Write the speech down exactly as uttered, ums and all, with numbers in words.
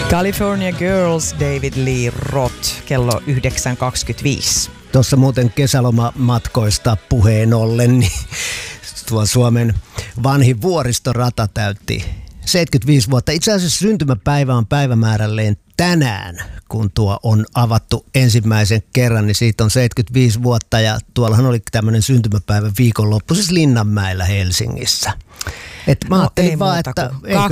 California Girls, David Lee Roth, kello yhdeksän kaksikymmentäviisi. Tuossa muuten kesälomamatkoista puheen ollen, niin tuo Suomen vanhin vuoristorata täytti seitsemänkymmentäviisi vuotta. Itse asiassa syntymäpäivä on päivämäärälleen tänään, kun tuo on avattu ensimmäisen kerran, niin siitä on seitsemänkymmentäviisi vuotta. Ja tuollahan oli tämmöinen syntymäpäivä viikonloppu, siis Linnanmäellä Helsingissä. Et mä no, ajattelin vaan, että eikö